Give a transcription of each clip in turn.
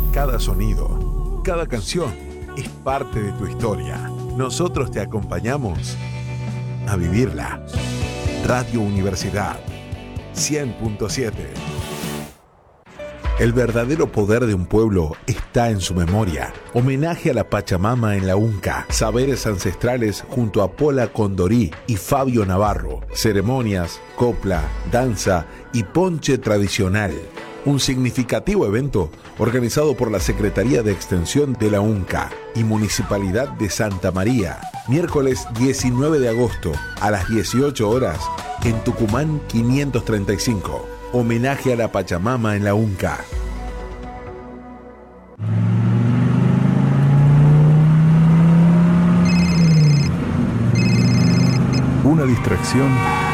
Cada sonido, cada canción es parte de tu historia. Nosotros te acompañamos a vivirla. Radio Universidad 100.7. El verdadero poder de un pueblo está en su memoria. Homenaje a la Pachamama en la UNCA. Saberes ancestrales junto a Pola Condorí y Fabio Navarro. Ceremonias, copla, danza y ponche tradicional. Un significativo evento organizado por la Secretaría de Extensión de la UNCA y Municipalidad de Santa María. Miércoles 19 de agosto a las 18 horas en Tucumán 535. Homenaje a la Pachamama en la UNCA. Una distracción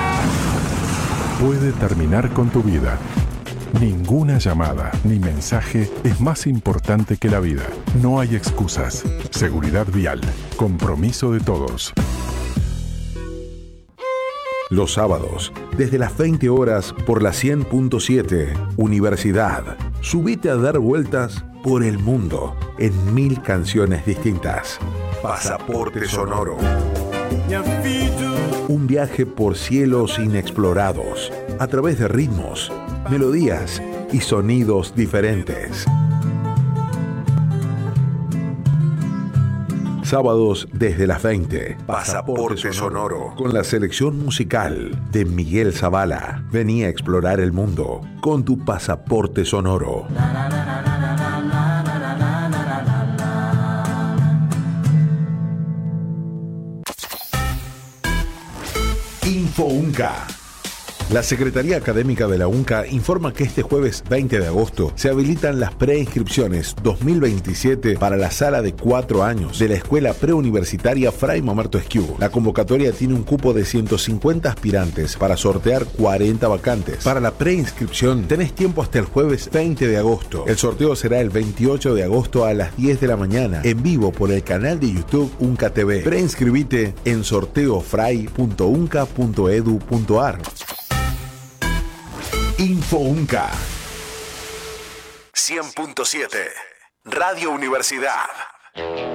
puede terminar con tu vida. Ninguna llamada ni mensaje es más importante que la vida. No hay excusas. Seguridad vial. Compromiso de todos. Los sábados, desde las 20 horas por la 100.7, Universidad. Subite a dar vueltas por el mundo en 1000 canciones distintas. Pasaporte Sonoro. Un viaje por cielos inexplorados, a través de ritmos, melodías y sonidos diferentes. Sábados desde las 20. Pasaporte Sonoro. Con la selección musical de Miguel Zavala. Vení a explorar el mundo con tu Pasaporte Sonoro. Info UNCA. La Secretaría Académica de la UNCA informa que este jueves 20 de agosto se habilitan las preinscripciones 2027 para la sala de 4 años de la Escuela Preuniversitaria Fray Mamerto Esquiú. La convocatoria tiene un cupo de 150 aspirantes para sortear 40 vacantes. Para la preinscripción tenés tiempo hasta el jueves 20 de agosto. El sorteo será el 28 de agosto a las 10 de la mañana, en vivo por el canal de YouTube UNCA TV. Preinscribite en sorteofray.unca.edu.ar. Info UNCA 100.7 Radio Universidad.